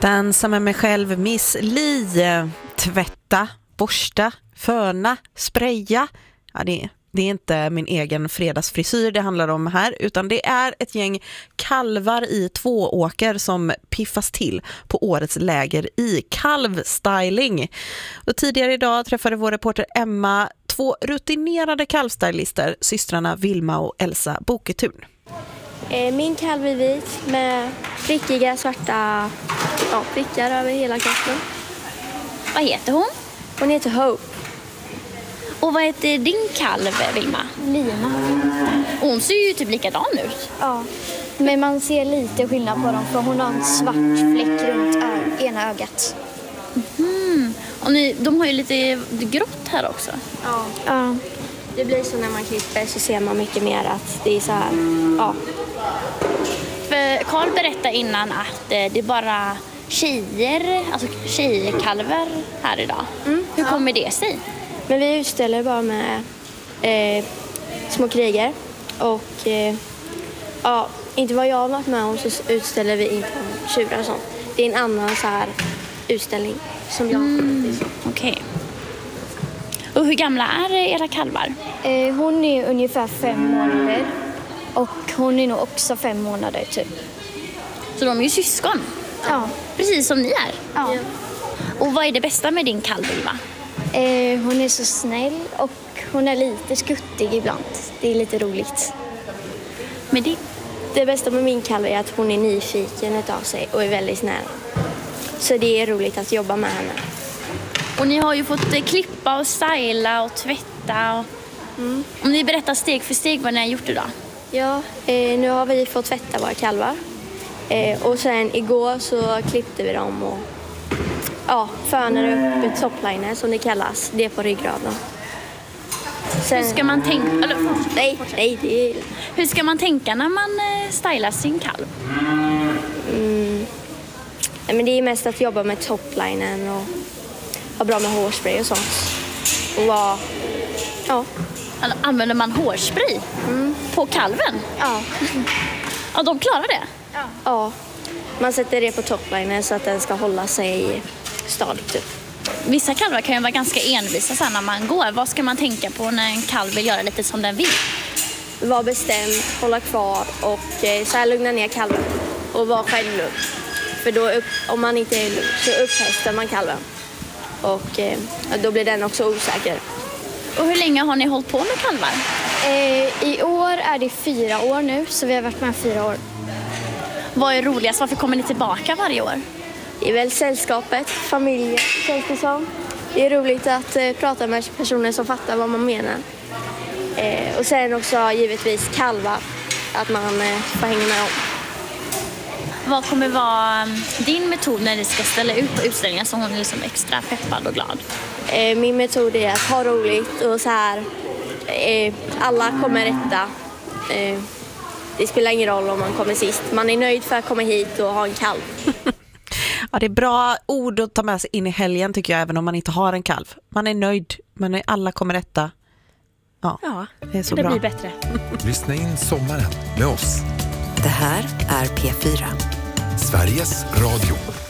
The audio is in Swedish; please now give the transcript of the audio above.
Dansa med mig själv, Miss Li. Tvätta, borsta, föna, spraya. Ja, det är inte min egen fredagsfrisyr det handlar om här, utan det är ett gäng kalvar i Tvååker som piffas till på årets läger i kalvstyling. Och tidigare idag träffade vår reporter Emma två rutinerade kalvstylister, systrarna Vilma och Elsa Boketun. Min kalv är vit med prickiga svarta prickar över hela kroppen. Vad heter hon? Hon heter Hope. Och vad heter din kalv, Vilma? Lina. Hon ser ju typ likadan ut. Ja, men man ser lite skillnad på dem för hon har en svart fläck runt ena ögat. Och de har ju lite grått här också. Ja. Det blir så när man klipper så ser man mycket mer att det är så här, För Carl berättade innan att det är bara tjejkalvar här idag. Hur kommer det sig? Men vi utställer bara med små kriger och inte vad jag har varit med om så utställer vi inte om tjurar och sånt. Det är en annan så här utställning som jag har kommit till. Okej. Och hur gamla är era kalvar? Hon är ungefär 5 månader och hon är nog också 5 månader typ. Så de är ju syskon? Ja. Precis som ni är? Ja. Och vad är det bästa med din kalv, Vilma? Hon är så snäll och hon är lite skuttig ibland. Det är lite roligt. Med Det bästa med min kalv är att hon är nyfiken utav sig och är väldigt snäll. Så det är roligt att jobba med henne. Och ni har ju fått klippa och styla och tvätta. Om ni berättar steg för steg vad ni har gjort idag. Ja, nu har vi fått tvätta våra kalvar. Och sen igår så klippte vi dem och fönade upp topliner som det kallas. Det är på ryggraden. Hur ska man tänka? Hur ska man tänka när man stylar sin kalv? Men det är mest att jobba med toplinen och vara bra med hårspray och sånt. Och Använder man hårspray på kalven? Ja. Ja, de klarar det? Ja. Man sätter det på toplinen så att den ska hålla sig stadigt typ. Vissa kalvar kan ju vara ganska envisa sen när man går. Vad ska man tänka på när en kalv vill göra lite som den vill? Var bestämd, hålla kvar och så här lugna ner kalven och vara självlugn. För då om man inte är lugn så upphästar man kalven och då blir den också osäker. Och hur länge har ni hållit på med kalvar? I år är det 4 år nu så vi har varit med 4 år. Vad är roligast? Varför kommer ni tillbaka varje år? Det är väl sällskapet, familjen känns det som. Det är roligt att prata med personer som fattar vad man menar. Och sen också givetvis kalvar, att man får hänga med dem. Vad kommer vara din metod när ni ska ställa ut på utställningen så hon är liksom extra peppad och glad? Min metod är att ha roligt och så här. Alla kommer rätta. Det spelar ingen roll om man kommer sist. Man är nöjd för att komma hit och ha en kalv. Ja, det är bra ord att ta med sig in i helgen tycker jag, även om man inte har en kalv. Man är nöjd, alla kommer rätta. Ja, det är så bra. Det blir bättre. Lyssna in sommaren med oss. Det här är P4. Sveriges Radio.